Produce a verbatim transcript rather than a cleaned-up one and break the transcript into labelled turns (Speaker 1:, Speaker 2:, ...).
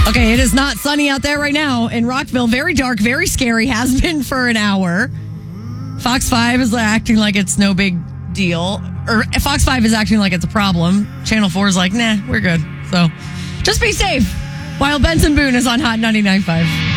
Speaker 1: Okay, it is not sunny out there right now in Rockville. Very dark, very scary, has been for an hour. Fox five is acting like it's no big deal. Or Fox five is acting like it's a problem. Channel four is like, nah, we're good. So just be safe while Benson Boone is on Hot ninety-nine point five.